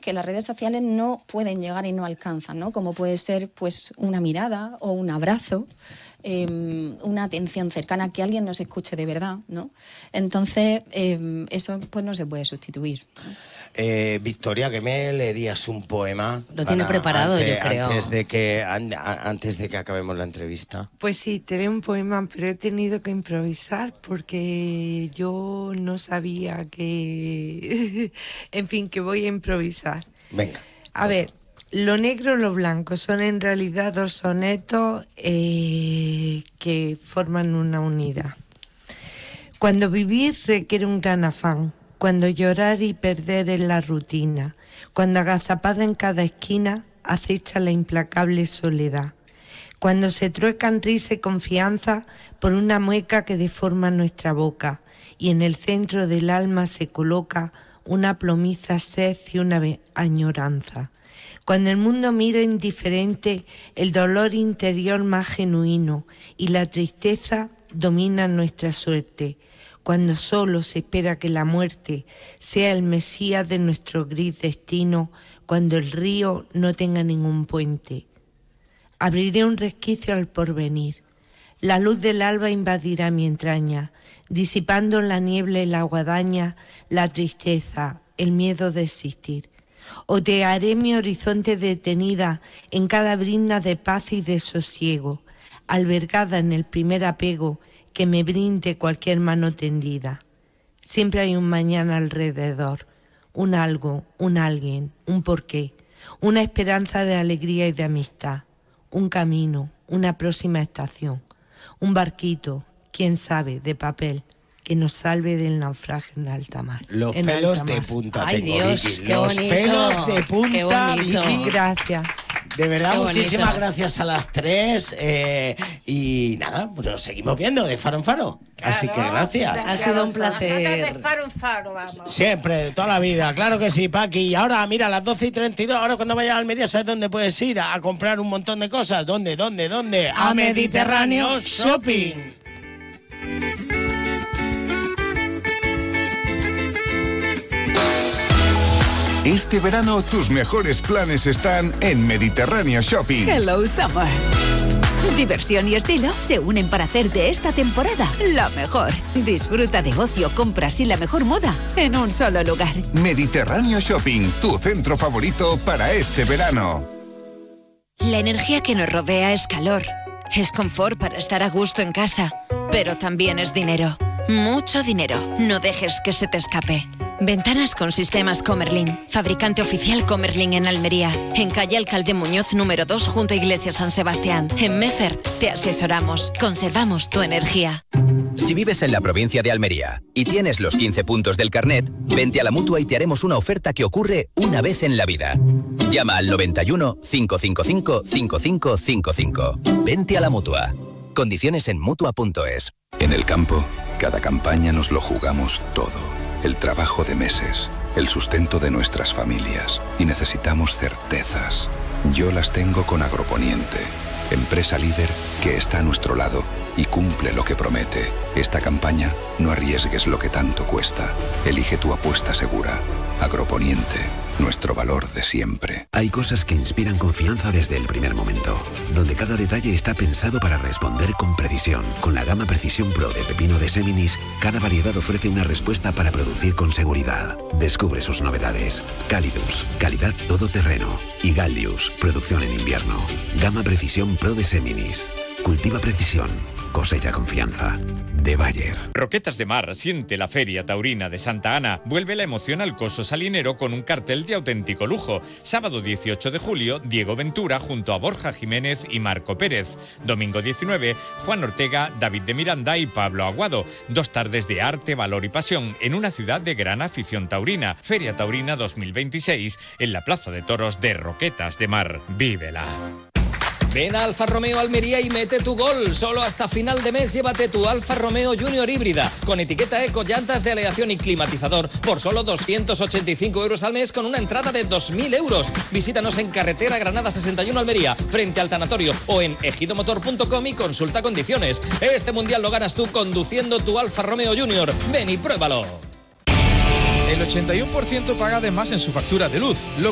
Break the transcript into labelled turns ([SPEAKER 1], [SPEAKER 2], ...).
[SPEAKER 1] que las redes sociales no pueden llegar y no alcanzan, ¿no? Como puede ser pues una mirada o un abrazo, una atención cercana, que alguien nos escuche de verdad, ¿no? Entonces, eso pues no se puede sustituir, ¿no?
[SPEAKER 2] Victoria, ¿qué me leerías un poema?
[SPEAKER 3] Lo tiene preparado, yo creo.
[SPEAKER 2] Antes de que acabemos la entrevista.
[SPEAKER 4] Pues sí, tenía un poema, pero he tenido que improvisar porque yo no sabía que... En fin, que voy a improvisar.
[SPEAKER 2] Venga.
[SPEAKER 4] A ver, lo negro y lo blanco son en realidad dos sonetos que forman una unidad. Cuando vivir requiere un gran afán, cuando llorar y perder es la rutina, cuando agazapada en cada esquina acecha la implacable soledad, cuando se truecan risa y confianza por una mueca que deforma nuestra boca y en el centro del alma se coloca una plomiza sed y una añoranza. Cuando el mundo mira indiferente el dolor interior más genuino y la tristeza domina nuestra suerte, cuando solo se espera que la muerte sea el mesías de nuestro gris destino, cuando el río no tenga ningún puente. Abriré un resquicio al porvenir. La luz del alba invadirá mi entraña, disipando en la niebla y la guadaña la tristeza, el miedo de existir. Otearé mi horizonte detenida en cada brizna de paz y de sosiego, albergada en el primer apego que me brinde cualquier mano tendida. Siempre hay un mañana alrededor, un algo, un alguien, un porqué, una esperanza de alegría y de amistad, un camino, una próxima estación, un barquito, quién sabe, de papel, que nos salve del naufragio en alta mar.
[SPEAKER 2] Los pelos de punta.
[SPEAKER 3] Ay,
[SPEAKER 2] tengo,
[SPEAKER 3] Dios,
[SPEAKER 2] Vicky.
[SPEAKER 3] qué
[SPEAKER 2] Los
[SPEAKER 3] bonito.
[SPEAKER 2] pelos de punta,
[SPEAKER 3] Qué bonito.
[SPEAKER 2] Vicky.
[SPEAKER 4] Gracias.
[SPEAKER 2] De verdad,
[SPEAKER 3] Qué
[SPEAKER 2] muchísimas
[SPEAKER 3] bonito.
[SPEAKER 2] gracias a las tres. Y nada, pues nos seguimos viendo de faro en faro. Así que gracias.
[SPEAKER 3] Ha sido un placer.
[SPEAKER 5] De faro en faro, vamos.
[SPEAKER 2] Siempre, de toda la vida, claro que sí, Paqui. Y ahora, mira, a las 12:32, ahora cuando vayas a Almería, ¿sabes dónde puedes ir? A comprar un montón de cosas. ¿Dónde?
[SPEAKER 3] A Mediterráneo Shopping.
[SPEAKER 6] Este verano tus mejores planes están en Mediterráneo Shopping.
[SPEAKER 7] Hello Summer. Diversión y estilo se unen para hacer de esta temporada la mejor. Disfruta de ocio, compras y la mejor moda en un solo lugar.
[SPEAKER 6] Mediterráneo Shopping, tu centro favorito para este verano.
[SPEAKER 7] La energía que nos rodea es calor, es confort para estar a gusto en casa, pero también es dinero. Mucho dinero. No dejes que se te escape. Ventanas con sistemas Comerlin. Fabricante oficial Comerlin en Almería. En calle Alcalde Muñoz número 2 junto a Iglesia San Sebastián. En Meffert te asesoramos. Conservamos tu energía.
[SPEAKER 8] Si vives en la provincia de Almería y tienes los 15 puntos del carnet, vente a la Mutua y te haremos una oferta que ocurre una vez en la vida. Llama al 91 555 5555. Vente a la Mutua. Condiciones en Mutua.es.
[SPEAKER 6] En el campo, cada campaña nos lo jugamos todo. El trabajo de meses, el sustento de nuestras familias. Y necesitamos certezas. Yo las tengo con Agroponiente, empresa líder que está a nuestro lado y cumple lo que promete. Esta campaña, no arriesgues lo que tanto cuesta. Elige tu apuesta segura. Agroponiente, nuestro valor de siempre.
[SPEAKER 9] Hay cosas que inspiran confianza desde el primer momento, donde cada detalle está pensado para responder con precisión. Con la gama Precisión Pro de pepino de Seminis, cada variedad ofrece una respuesta para producir con seguridad. Descubre sus novedades. Calidus, calidad todoterreno. Y Gallius, producción en invierno. Gama Precisión Pro de Seminis. Cultiva precisión, cosecha confianza. De Bayer.
[SPEAKER 10] Roquetas de Mar siente la Feria Taurina de Santa Ana. Vuelve la emoción al Coso Salinero con un cartel de auténtico lujo. Sábado 18 de julio, Diego Ventura junto a Borja Jiménez y Marco Pérez. Domingo 19, Juan Ortega, David de Miranda y Pablo Aguado. 2 tardes de arte, valor y pasión en una ciudad de gran afición taurina. Feria Taurina 2026 en la Plaza de Toros de Roquetas de Mar. ¡Vívela!
[SPEAKER 11] Ven a Alfa Romeo Almería y mete tu gol. Solo hasta final de mes llévate tu Alfa Romeo Junior híbrida con etiqueta eco, llantas de aleación y climatizador por solo 285 euros al mes con una entrada de 2.000 euros. Visítanos en carretera Granada 61 Almería, frente al tanatorio o en ejidomotor.com y consulta condiciones. Este mundial lo ganas tú conduciendo tu Alfa Romeo Junior. Ven y pruébalo.
[SPEAKER 12] El 81% paga de más en su factura de luz, lo